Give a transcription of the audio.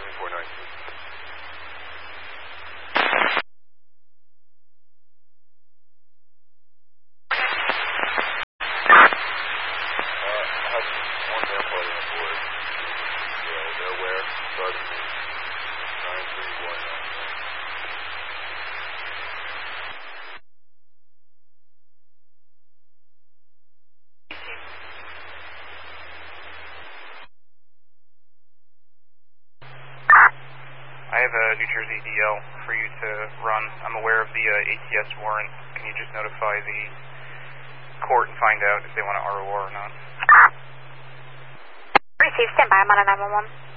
2419. I have a New Jersey DL for you to run. I'm aware of the ATS warrant. Can you just notify the court and find out if they want to ROR or not? Receive, stand by, I'm on a 911.